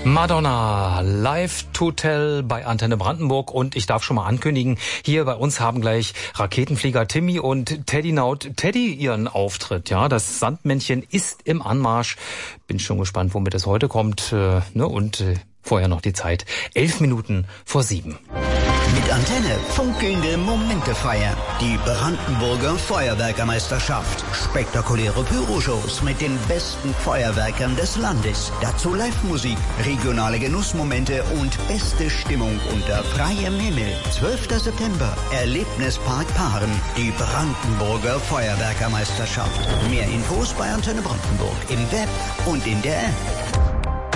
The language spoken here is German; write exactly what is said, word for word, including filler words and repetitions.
Madonna, Live to Tell bei Antenne Brandenburg, und ich darf schon mal ankündigen, hier bei uns haben gleich Raketenflieger Timmy und Teddy Naut Teddy ihren Auftritt. Ja, das Sandmännchen ist im Anmarsch. Bin schon gespannt, womit es heute kommt. Äh, ne? Und äh, vorher noch die Zeit. Elf Minuten vor sieben. Mit Antenne funkelnde Momente feiern. Die Brandenburger Feuerwerkermeisterschaft. Spektakuläre Pyroshows mit den besten Feuerwerkern des Landes. Dazu Live-Musik, regionale Genussmomente und beste Stimmung unter freiem Himmel. zwölfter September, Erlebnispark Paaren. Die Brandenburger Feuerwerkermeisterschaft. Mehr Infos bei Antenne Brandenburg im Web und in der App.